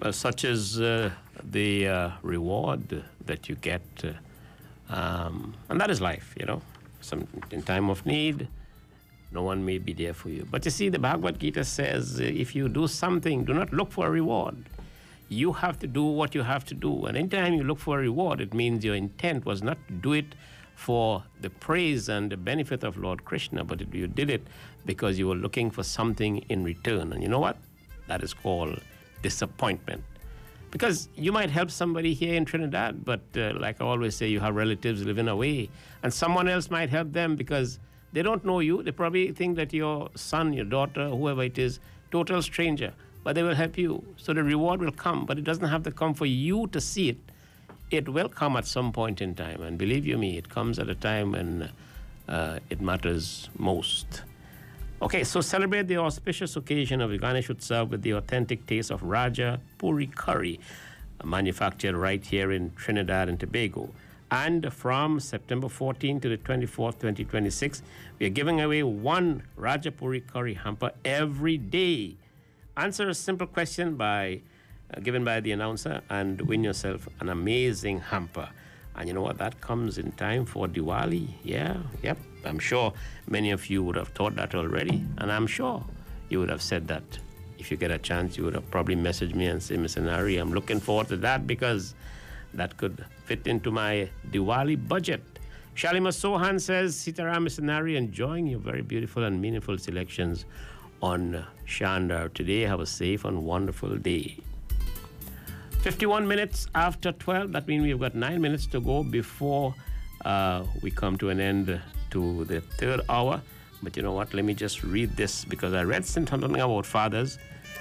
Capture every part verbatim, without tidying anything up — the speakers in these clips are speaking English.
Well, such is uh, the uh, reward that you get. Uh, um, and that is life, you know. Some, in time of need, no one may be there for you. But you see, the Bhagavad Gita says, uh, if you do something, do not look for a reward. You have to do what you have to do. And anytime you look for a reward, it means your intent was not to do it for the praise and the benefit of Lord Krishna, but it, you did it because you were looking for something in return. And you know what? That is called disappointment. Because you might help somebody here in Trinidad, but uh, like I always say, you have relatives living away, and someone else might help them because they don't know you. They probably think that your son, your daughter, whoever it is, total stranger, but they will help you. So the reward will come, but it doesn't have to come for you to see it. It will come at some point in time, and believe you me, it comes at a time when uh, it matters most. Okay, so celebrate the auspicious occasion of the Ganesh Utsav with the authentic taste of Raja Puri curry, manufactured right here in Trinidad and Tobago. And from September fourteenth to the twenty-fourth, twenty twenty-six, we are giving away one Raja Puri curry hamper every day. Answer a simple question by uh, given by the announcer and win yourself an amazing hamper. And you know what? That comes in time for Diwali. Yeah, yep. I'm sure many of you would have thought that already. And I'm sure you would have said that. If you get a chance, you would have probably messaged me and say, Mister Nari, I'm looking forward to that because that could fit into my Diwali budget. Shalima Sohan says, Sitaram, Mister Nari, enjoying your very beautiful and meaningful selections on Shandar today. Have a safe and wonderful day. fifty-one minutes after twelve. That means we've got nine minutes to go before uh, we come to an end to the third hour. But you know what? Let me just read this because I read something about fathers.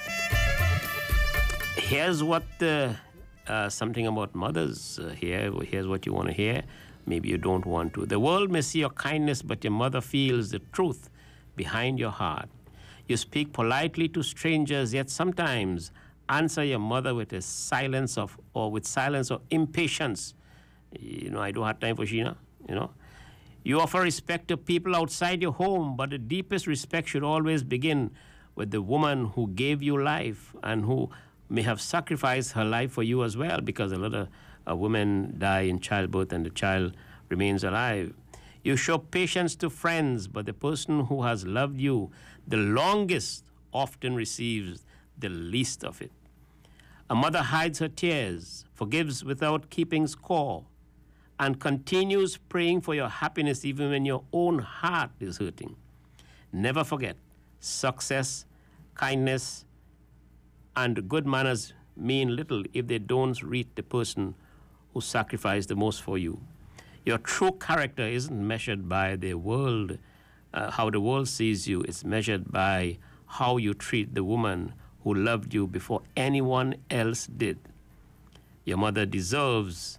Here's what uh, uh, something about mothers. Uh, here, here's what you want to hear. Maybe you don't want to. The world may see your kindness, but your mother feels the truth behind your heart. You speak politely to strangers, yet sometimes answer your mother with a silence of or with silence or impatience. You know, I don't have time for Sheena, you know. You offer respect to people outside your home, but the deepest respect should always begin with the woman who gave you life and who may have sacrificed her life for you as well, because a lot of uh, women die in childbirth and the child remains alive. You show patience to friends, but the person who has loved you the longest often receives the least of it. A mother hides her tears, forgives without keeping score, and continues praying for your happiness even when your own heart is hurting. Never forget, success, kindness, and good manners mean little if they don't reach the person who sacrificed the most for you. Your true character isn't measured by the world, uh, how the world sees you. It's measured by how you treat the woman who loved you before anyone else did. Your mother deserves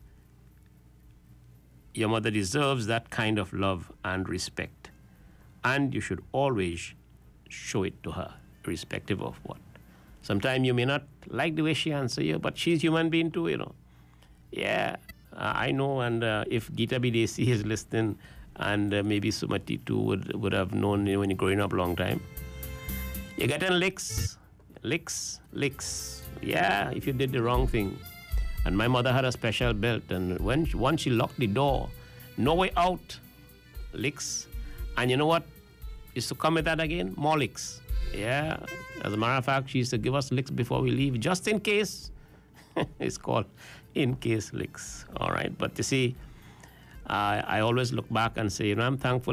Your mother deserves that kind of love and respect. And you should always show it to her, irrespective of what. Sometimes you may not like the way she answers you, but she's a human being too, you know. Yeah, uh, I know, and uh, if Gita Bidesi is listening, and uh, maybe Sumati too would, would have known you when you're growing up a long time. You're getting licks, licks, licks. Yeah, if you did the wrong thing. And my mother had a special belt, and when she, once she locked the door, no way out, licks. And you know what? Used to come with that again, more licks. Yeah, as a matter of fact, she used to give us licks before we leave, just in case. It's called in case licks. All right, but you see, I, I always look back and say, you know, I'm thankful